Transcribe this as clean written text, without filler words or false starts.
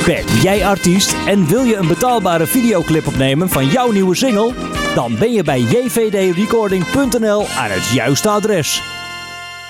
Ben jij artiest en wil je een betaalbare videoclip opnemen van jouw nieuwe single? Dan ben je bij jvdrecording.nl aan het juiste adres.